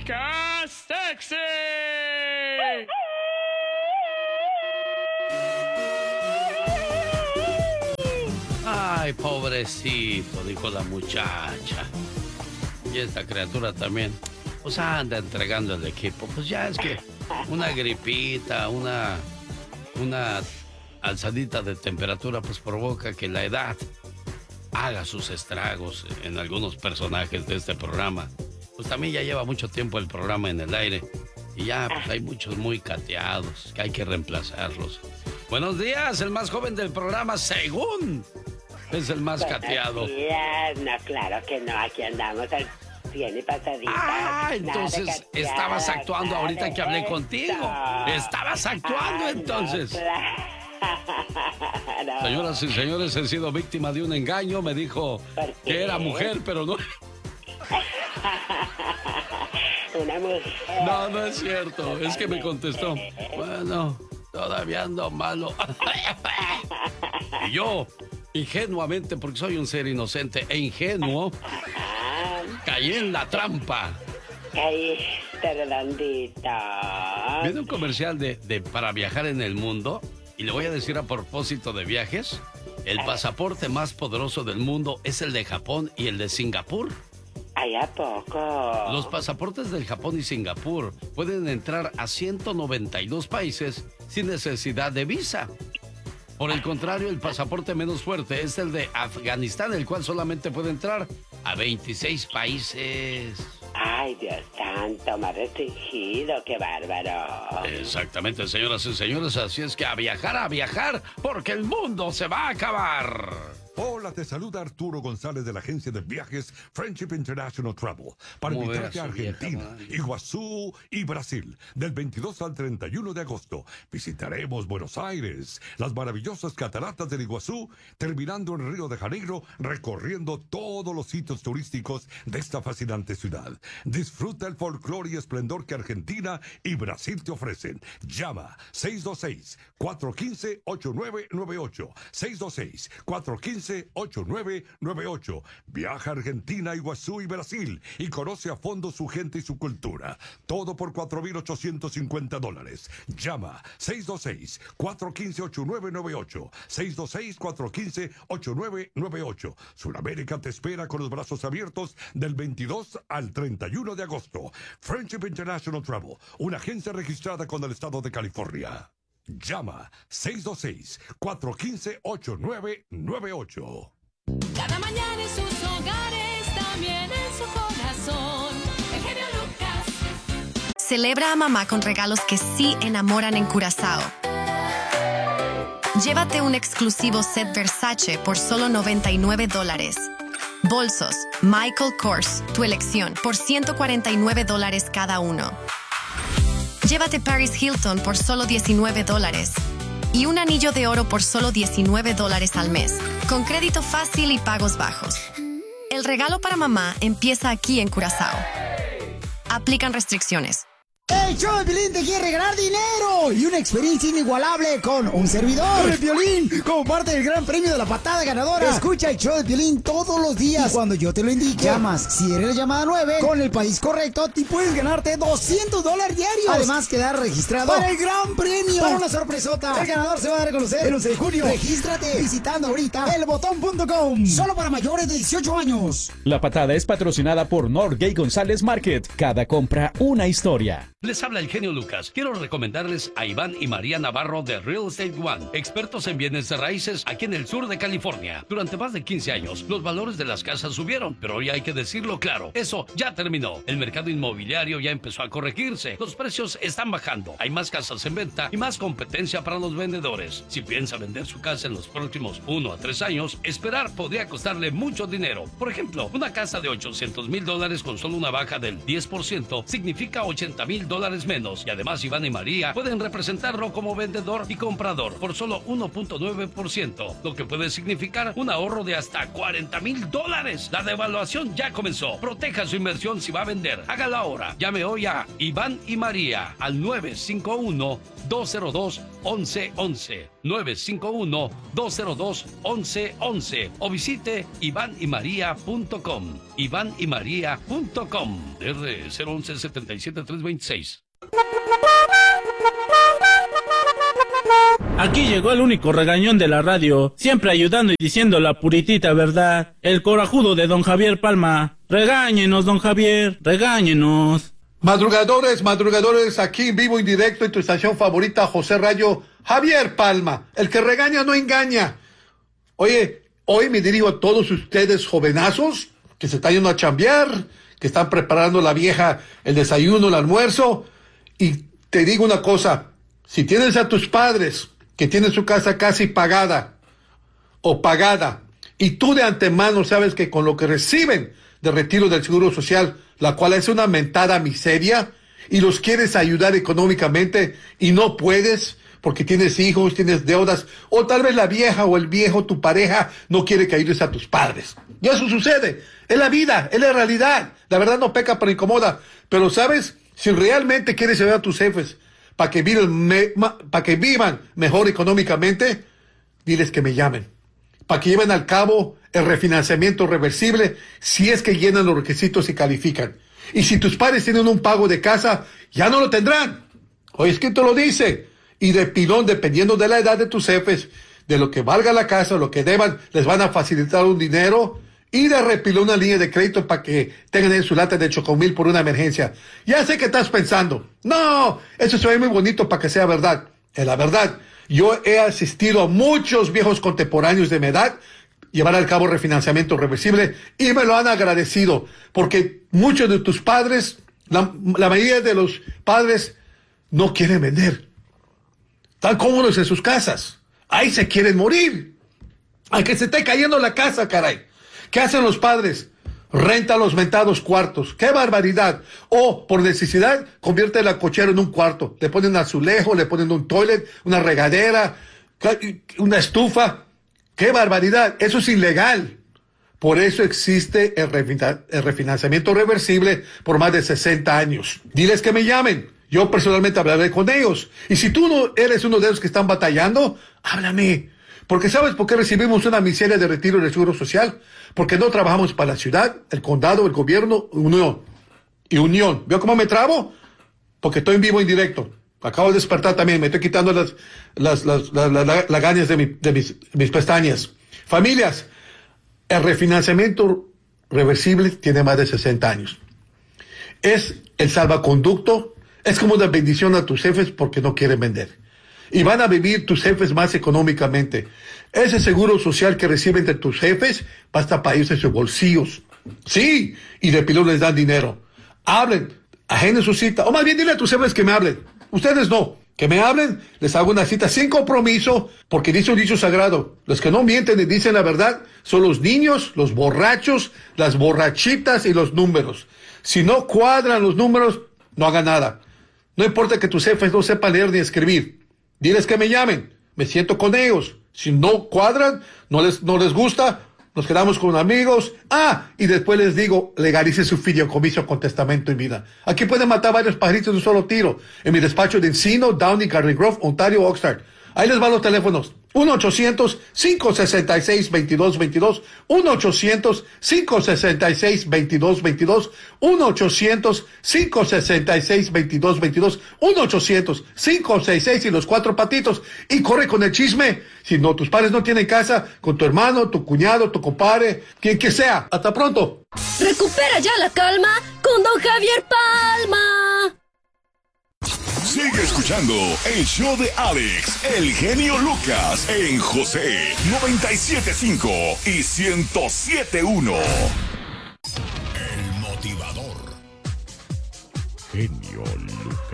chicas sexy. Ay, pobrecito, dijo la muchacha. Y esta criatura también, pues anda entregando el equipo. Pues ya es que una gripita, una alzadita de temperatura, pues provoca que la edad haga sus estragos en algunos personajes de este programa. Pues también ya lleva mucho tiempo el programa en el aire y ya pues hay muchos muy cateados que hay que reemplazarlos. Buenos días, el más joven del programa, según es el más cateado. No, claro que no, aquí andamos al 100 y pasadita. Ah, entonces estabas actuando ahorita que hablé contigo. Estabas actuando entonces. Claro. Señoras y señores, he sido víctima de un engaño. Me dijo que era mujer, pero no. Una mujer. No, no es cierto. Es que me contestó. Bueno, todavía ando malo. Y yo, ingenuamente, porque soy un ser inocente e ingenuo, caí en la trampa. Caíste redondito. Viene un comercial de para viajar en el mundo. Y le voy a decir a propósito de viajes, el pasaporte más poderoso del mundo es el de Japón y el de Singapur. ¿Ay, a poco? Los pasaportes del Japón y Singapur pueden entrar a 192 países sin necesidad de visa. Por el contrario, el pasaporte menos fuerte es el de Afganistán, el cual solamente puede entrar a 26 países. Ay, Dios santo, más restringido, qué bárbaro. Exactamente, señoras y señores, así es que a viajar, porque el mundo se va a acabar. Hola, te saluda Arturo González de la agencia de viajes Friendship International Travel para invitarte a Argentina, Iguazú y Brasil. Del 22 al 31 de agosto visitaremos Buenos Aires, las maravillosas cataratas del Iguazú, terminando en Río de Janeiro, recorriendo todos los sitios turísticos de esta fascinante ciudad. Disfruta el folclore y esplendor que Argentina y Brasil te ofrecen. Llama 626-415-8998. 626-415-8998. Viaja a Argentina, Iguazú y Brasil y conoce a fondo su gente y su cultura. Todo por $4,850. Llama 626-415-8998. 626-415-8998. Sudamérica te espera con los brazos abiertos del 22 al 31 de agosto. Friendship International Travel, una agencia registrada con el estado de California. Llama 626-415-8998. Cada mañana en sus hogares, también en su corazón. El genio Lucas. Celebra a mamá con regalos que sí enamoran en Curazao. Llévate un exclusivo set Versace por solo $99. Bolsos Michael Kors, tu elección, por $149 cada uno. Llévate Paris Hilton por solo $19. Y un anillo de oro por solo $19 al mes, con crédito fácil y pagos bajos. El regalo para mamá empieza aquí en Curazao. Aplican restricciones. El show de Piolín te quiere regalar dinero y una experiencia inigualable con un servidor. Con el Piolín, como parte del gran premio de la patada ganadora. Escucha el show de Piolín todos los días. Y cuando yo te lo indique, llamas. Si eres la llamada 9, con el país correcto, te puedes ganarte $200 diarios. Además, quedar registrado para el gran premio. Para una sorpresota. El ganador se va a dar a conocer el 11 de junio. Regístrate visitando ahorita elbotón.com. Solo para mayores de 18 años. La patada es patrocinada por Norgay González Market. Cada compra, una historia. Les habla el genio Lucas. Quiero recomendarles a Iván y María Navarro de Real Estate One, expertos en bienes de raíces aquí en el sur de California. Durante más de 15 años, los valores de las casas subieron, pero hoy hay que decirlo claro, eso ya terminó. El mercado inmobiliario ya empezó a corregirse. Los precios están bajando. Hay más casas en venta y más competencia para los vendedores. Si piensa vender su casa en los próximos 1 a 3 años, esperar podría costarle mucho dinero. Por ejemplo, una casa de $800,000 con solo una baja del 10% significa $80,000 menos. Y además Iván y María pueden representarlo como vendedor y comprador por solo 1.9%, lo que puede significar un ahorro de hasta $40,000. La devaluación ya comenzó. Proteja su inversión si va a vender. Hágalo ahora. Llame hoy a Iván y María al 951 951-202-1111. 951-202-1111. O visite ivanymaria.com. ivanymaria.com. R011-77-326. Aquí llegó el único regañón de la radio, siempre ayudando y diciendo la puritita verdad, el corajudo de don Javier Palma. Regáñenos, don Javier, regáñenos. Madrugadores, aquí en vivo y directo en tu estación favorita, José Rayo, Javier Palma, el que regaña no engaña. Oye, hoy me dirijo a todos ustedes jovenazos que se están yendo a chambear, que están preparando la vieja el desayuno, el almuerzo, y te digo una cosa, si tienes a tus padres que tienen su casa casi pagada o pagada, y tú de antemano sabes que con lo que reciben de retiro del Seguro Social, la cual es una mentada miseria, y los quieres ayudar económicamente y no puedes porque tienes hijos, tienes deudas, o tal vez la vieja o el viejo, tu pareja, no quiere que ayudes a tus padres. Y eso sucede, es la vida, es la realidad. La verdad no peca pero incomoda, pero ¿sabes? Si realmente quieres ayudar a tus jefes para que vivan mejor económicamente, diles que me llamen, para que lleven al cabo el refinanciamiento reversible si es que llenan los requisitos y califican. Y si tus padres tienen un pago de casa, ya no lo tendrán. Oye, escrito lo dice. Y de pilón, dependiendo de la edad de tus jefes, de lo que valga la casa, lo que deban, les van a facilitar un dinero y de repilón una línea de crédito para que tengan en su lata de chocomil por una emergencia. Ya sé que estás pensando, no, eso se ve muy bonito para que sea verdad. Es la verdad. Yo he asistido a muchos viejos contemporáneos de mi edad llevar al cabo refinanciamiento reversible y me lo han agradecido, porque muchos de tus padres, la mayoría de los padres no quieren vender. Están cómodos en sus casas. Ahí se quieren morir. A que se esté cayendo la casa, caray. ¿Qué hacen los padres? Renta los mentados cuartos. ¡Qué barbaridad! O, por necesidad, convierte la cochera en un cuarto. Le ponen un azulejo, le ponen un toilet, una regadera, una estufa. ¡Qué barbaridad! Eso es ilegal. Por eso existe el refinanciamiento reversible por más de 60 años. Diles que me llamen. Yo personalmente hablaré con ellos. Y si tú no eres uno de esos que están batallando, háblame. Porque ¿sabes por qué recibimos una miseria de retiro del Seguro Social? Porque no trabajamos para la ciudad, el condado, el gobierno, unión. ¿Veo cómo me trabo? Porque estoy en vivo en directo. Acabo de despertar también. Me estoy quitando las lagañas de mis pestañas. Familias, el refinanciamiento reversible tiene más de 60 años. Es el salvaconducto. Es como una bendición a tus jefes porque no quieren vender. Y van a vivir tus jefes más económicamente. Ese seguro social que reciben de tus jefes basta para irse sus bolsillos. Sí, y de pilón les dan dinero. Hablen, agenden su cita. O más bien dile a tus jefes que me hablen. Ustedes no. Que me hablen, les hago una cita sin compromiso, porque dice un dicho sagrado. Los que no mienten y dicen la verdad son los niños, los borrachos, las borrachitas y los números. Si no cuadran los números, no hagan nada. No importa que tus jefes no sepan leer ni escribir. Diles que me llamen. Me siento con ellos. Si no cuadran, no les gusta, nos quedamos con amigos. Y después les digo, legalice su fideicomiso con testamento y vida. Aquí pueden matar varios pajaritos de un solo tiro. En mi despacho de Encino, Downey, Garden Grove, Ontario, Oxnard. Ahí les van los teléfonos. 1-800-566-2222. 1-800-566-2222. 1-800-566-2222. 1-800-566 y los 4 patitos. Y corre con el chisme. Si no, tus padres no tienen casa, con tu hermano, tu cuñado, tu compadre, quien que sea. Hasta pronto. Recupera ya la calma con don Javier Palma. Sigue escuchando el show de Alex, el genio Lucas, en José 97.5 y 107.1. El motivador. Genio Lucas.